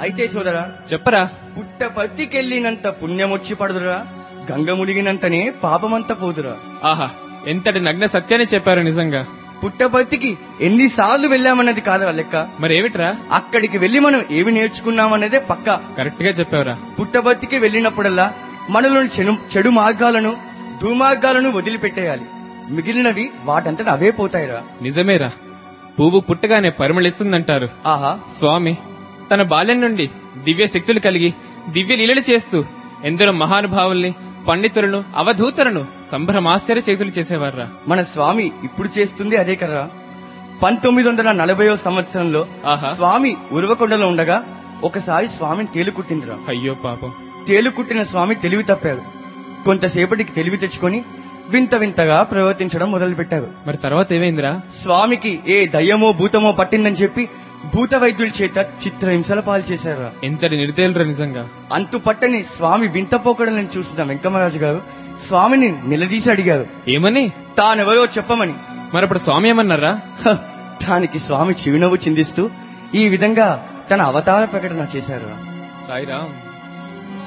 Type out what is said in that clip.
అయితే సోదరా చెప్పరా. పుట్టపర్తికెళ్ళినంత పుణ్యమొచ్చి పడుదురా, గంగ మునిగినంతనే పాపమంతా పోదురా. ఆహా, ఎంతటి నగ్న సత్యాన్ని చెప్పారు నిజంగా. పుట్టపర్తికి ఎన్నిసార్లు వెళ్ళామన్నది కాదురా లెక్క, మరేమిట్రా? అక్కడికి వెళ్లి మనం ఏమి నేర్చుకున్నామన్నదే పక్కా. కరెక్ట్ గా చెప్పావురా. పుట్టపర్తికి వెళ్ళినప్పుడల్లా మనలోని చెడు మార్గాలను దుర్మార్గాలను వదిలిపెట్టేయాలి. మిగిలినవి వాటంతట అవే పోతాయిరా. నిజమేరా, పువ్వు పుట్టగానే పరిమళిస్తుందంటారు. ఆహా, స్వామి తన బాల్యం నుండి దివ్య శక్తులు కలిగి దివ్య లీలలు చేస్తూ ఎందరో మహానుభావుల్ని, పండితులను, అవధూతలను సంభ్రమాశ్చర్య చేతులు చేసేవారా. మన స్వామి ఇప్పుడు చేస్తుంది అదే కదరా. 1940వ సంవత్సరంలో స్వామి ఉరవకొండలో ఉండగా ఒకసారి స్వామిని తేలుకుట్టిందిరా. అయ్యో పాపం. తేలుకుట్టిన స్వామి తెలివి తప్పారు. కొంతసేపటికి తెలివి తెచ్చుకొని వింత వింతగా ప్రవర్తించడం మొదలు పెట్టారు. మరి తర్వాత ఏమైందిరా? స్వామికి ఏ దయ్యమో భూతమో పట్టిందని చెప్పి భూత వైద్యుల చేత చిత్రహింసల పాలు చేశారా. ఎంతటి నిర్దయులురా నిజంగా. అంతు పట్టని స్వామి వింత పోకడలను చూసిన వెంకమరాజు గారు స్వామిని నిలదీసి అడిగారు. ఏమని? తానెవరో చెప్పమని. మరప్పుడు స్వామి ఏమన్నారా? దానికి స్వామి చిరునవ్వు చిందిస్తూ ఈ విధంగా తన అవతార ప్రకటన చేశారు. సాయిరాం.